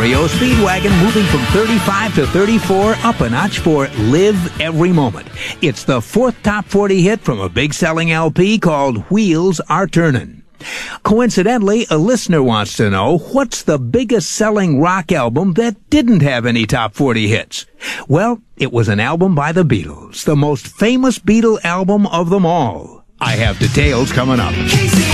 REO Speedwagon moving from 35 to 34, up a notch for Live Every Moment. It's the fourth top 40 hit from a big-selling LP called Wheels Are Turnin'. Coincidentally, a listener wants to know, what's the biggest selling rock album that didn't have any top 40 hits? Well, it was an album by the Beatles, the most famous Beatle album of them all. I have details coming up.